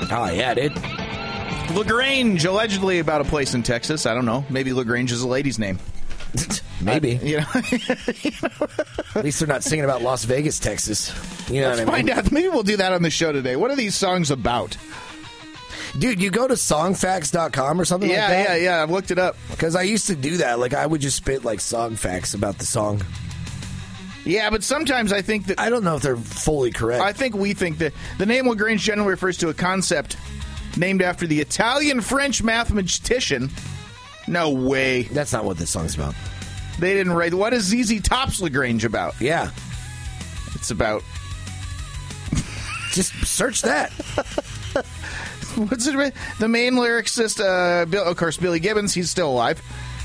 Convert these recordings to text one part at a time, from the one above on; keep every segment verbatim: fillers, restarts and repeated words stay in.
Oh, yeah, dude. LaGrange, allegedly about a place in Texas. I don't know. Maybe LaGrange is a lady's name. Maybe. Uh, you know, At least they're not singing about Las Vegas, Texas. You know Let's what I mean? find out. Maybe we'll do that on the show today. What are these songs about? Dude, you go to songfacts dot com or something yeah, like that? Yeah, yeah, yeah. I've looked it up. Because I used to do that. Like, I would just spit, like, song facts about the song. Yeah, but sometimes I think that... I don't know if they're fully correct. I think we think that the name LaGrange generally refers to a concept named after the Italian-French mathematician. No way. That's not what this song's about. They didn't write... What is Z Z Top's LaGrange about? Yeah. It's about... Just search that. What's it? The main lyricist, uh, Bill, of course, Billy Gibbons. He's still alive.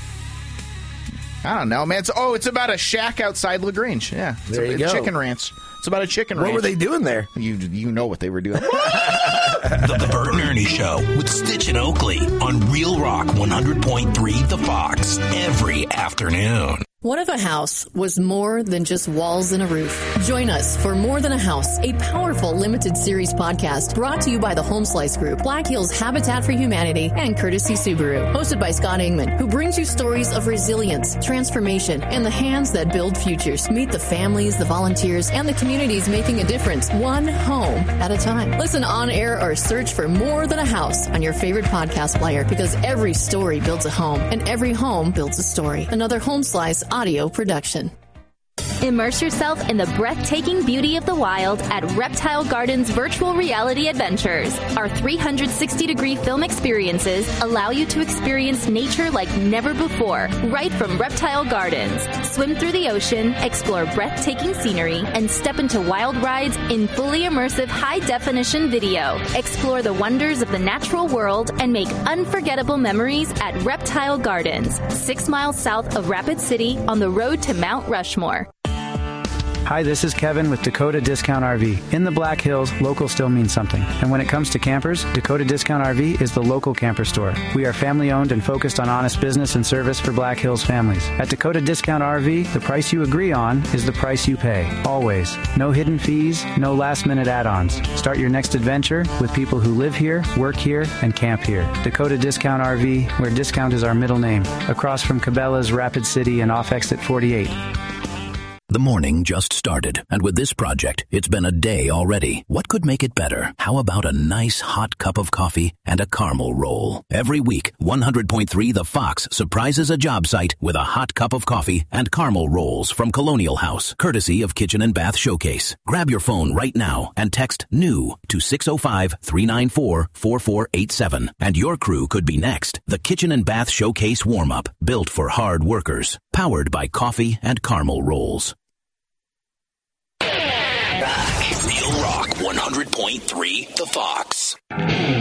I don't know, man. It's, oh, it's about a shack outside LaGrange. Yeah, it's there a, you a go. Chicken ranch. It's about a chicken what ranch. What were they doing there? You you know what they were doing. the, the Bert and Ernie Show with Stitch and Oakley on Real Rock one hundred point three The Fox every afternoon. What if a house was more than just walls and a roof? Join us for More Than a House, a powerful limited series podcast brought to you by the Home Slice Group, Black Hills Habitat for Humanity, and Courtesy Subaru. Hosted by Scott Ingman, who brings you stories of resilience, transformation, and the hands that build futures. Meet the families, the volunteers, and the communities making a difference, one home at a time. Listen on air or search for More Than a House on your favorite podcast player, because every story builds a home, and every home builds a story. Another Home Slice audio production. Immerse yourself in the breathtaking beauty of the wild at Reptile Gardens Virtual Reality Adventures. Our three hundred sixty degree film experiences allow you to experience nature like never before, right from Reptile Gardens. Swim through the ocean, explore breathtaking scenery, and step into wild rides in fully immersive high-definition video. Explore the wonders of the natural world and make unforgettable memories at Reptile Gardens, six miles south of Rapid City on the road to Mount Rushmore. Hi, this is Kevin with Dakota Discount R V. In the Black Hills, local still means something. And when it comes to campers, Dakota Discount R V is the local camper store. We are family-owned and focused on honest business and service for Black Hills families. At Dakota Discount R V, the price you agree on is the price you pay. Always. No hidden fees, no last-minute add-ons. Start your next adventure with people who live here, work here, and camp here. Dakota Discount R V, where discount is our middle name. Across from Cabela's, Rapid City, and off exit forty-eight. The morning just started, and with this project, it's been a day already. What could make it better? How about a nice hot cup of coffee and a caramel roll? Every week, one hundred point three The Fox surprises a job site with a hot cup of coffee and caramel rolls from Colonial House, courtesy of Kitchen and Bath Showcase. Grab your phone right now and text NEW to six oh five, three nine four, four four eight seven, and your crew could be next. The Kitchen and Bath Showcase warm-up, built for hard workers, powered by coffee and caramel rolls. Real Rock one hundred point three The Fox.